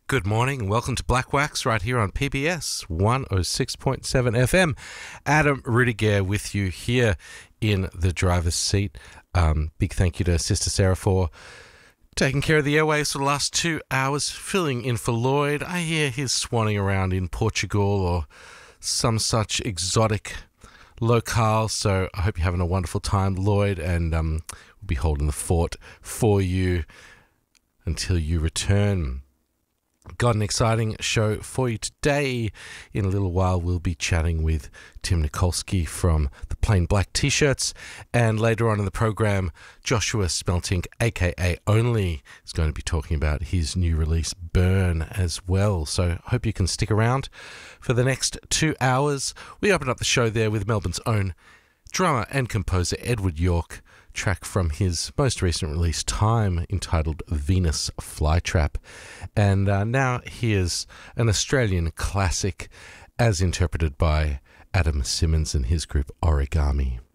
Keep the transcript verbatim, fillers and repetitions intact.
Good morning and welcome to Black Wax right here on P B S one oh six point seven F M. Adam Rudiger with you here in the driver's seat. Um, big thank you to Sister Sarah for taking care of the airwaves for the last two hours, filling in for Lloyd. I hear he's swanning around in Portugal or some such exotic locale, so I hope you're having a wonderful time, Lloyd, and um, we'll be holding the fort for you until you return. Got an exciting show for you today. In a little while, we'll be chatting with Tim Nikolsky from the Plain Black T-Shirts. And later on in the program, Joshua Smeltink, a k a. Only, is going to be talking about his new release, Burn, as well. So I hope you can stick around for the next two hours. We open up the show there with Melbourne's own drummer and composer Edward York, track from his most recent release, Time, entitled Venus Flytrap. And uh, now here's an Australian classic as interpreted by Adam Simmons and his group Origami.